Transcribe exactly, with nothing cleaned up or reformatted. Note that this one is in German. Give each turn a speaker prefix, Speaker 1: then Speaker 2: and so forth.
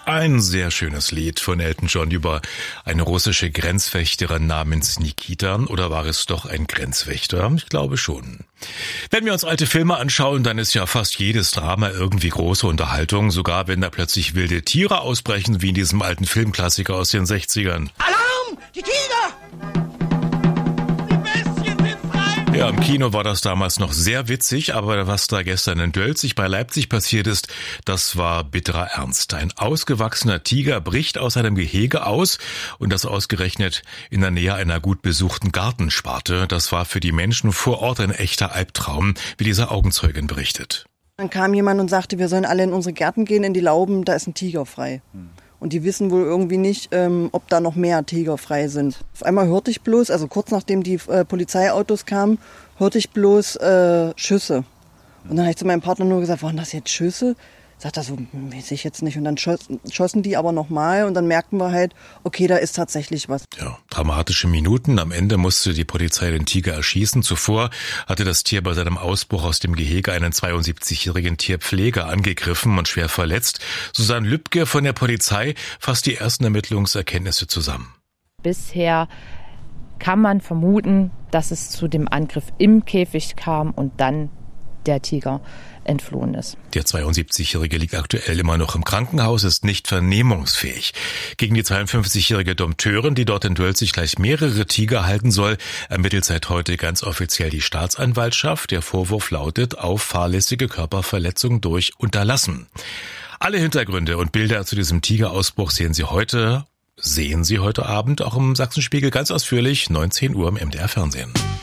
Speaker 1: Ein sehr schönes Lied von Elton John über eine russische Grenzwächterin namens Nikita. Oder war es doch ein Grenzwächter? Ich glaube schon. Wenn wir uns alte Filme anschauen, dann ist ja fast jedes Drama irgendwie große Unterhaltung. Sogar wenn da plötzlich wilde Tiere ausbrechen, wie in diesem alten Filmklassiker aus den sechzigern.
Speaker 2: Alarm! Die Tiger!
Speaker 1: Ja, im Kino war das damals noch sehr witzig, aber was da gestern in Dölzig bei Leipzig passiert ist, das war bitterer Ernst. Ein ausgewachsener Tiger bricht aus seinem Gehege aus und das ausgerechnet in der Nähe einer gut besuchten Gartensparte. Das war für die Menschen vor Ort ein echter Albtraum, wie diese Augenzeugin berichtet.
Speaker 3: Dann kam jemand und sagte, wir sollen alle in unsere Gärten gehen, in die Lauben, da ist ein Tiger frei. Und die wissen wohl irgendwie nicht, ähm, ob da noch mehr Tiger frei sind. Auf einmal hörte ich bloß, also kurz nachdem die äh, Polizeiautos kamen, hörte ich bloß äh, Schüsse. Und dann habe ich zu meinem Partner nur gesagt, waren das jetzt Schüsse? Sagt er so, weiß ich jetzt nicht. Und dann schoss, schossen die aber nochmal und dann merkten wir halt, okay, da ist tatsächlich was.
Speaker 1: Ja, dramatische Minuten. Am Ende musste die Polizei den Tiger erschießen. Zuvor hatte das Tier bei seinem Ausbruch aus dem Gehege einen zweiundsiebzigjährigen Tierpfleger angegriffen und schwer verletzt. Susanne Lübke von der Polizei fasst die ersten Ermittlungserkenntnisse zusammen.
Speaker 4: Bisher kann man vermuten, dass es zu dem Angriff im Käfig kam und dann der Tiger entflohen ist.
Speaker 1: Der zweiundsiebzigjährige liegt aktuell immer noch im Krankenhaus, ist nicht vernehmungsfähig. Gegen die zweiundfünfzigjährige Dompteurin, die dort in Dölzig gleich mehrere Tiger halten soll, ermittelt seit heute ganz offiziell die Staatsanwaltschaft. Der Vorwurf lautet auf fahrlässige Körperverletzung durch Unterlassen. Alle Hintergründe und Bilder zu diesem Tigerausbruch sehen Sie heute, sehen Sie heute Abend auch im Sachsenspiegel ganz ausführlich, neunzehn Uhr im M D R Fernsehen.